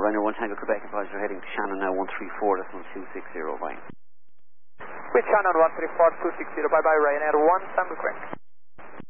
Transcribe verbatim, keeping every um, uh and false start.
Ryanair one Tango Quebec, advise you're heading to Shannon now one three four, that's one two six zero, bye. With Shannon one three four two six zero, bye bye Ryanair one Tango Quebec.